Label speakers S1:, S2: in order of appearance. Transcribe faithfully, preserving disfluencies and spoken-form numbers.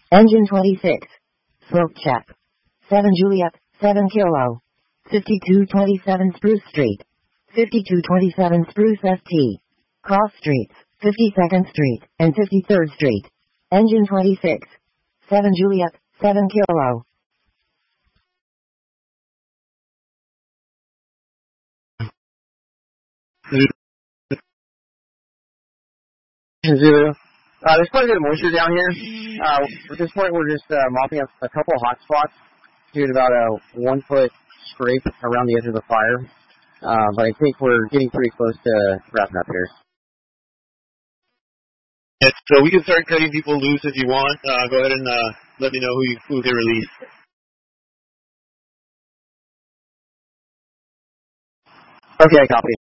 S1: Engine twenty-six. Smoke check. seven Juliet, seven Kilo. fifty-two twenty-seven Spruce Street. fifty-two twenty-seven Spruce S T. Cross Streets, fifty-second Street, and fifty-third Street. Engine twenty-six. seven Juliet, seven Kilo.
S2: Zulu. Uh, there's quite a bit of moisture down here. Uh, at this point, we're just uh, mopping up a couple of hot spots due to about a one foot scrape around the edge of the fire. Uh, but I think we're getting pretty close to wrapping up here.
S3: Yeah, so we can start cutting people loose if you want. Uh, go ahead and uh, let me know who you, who they release.
S2: Okay, I copy.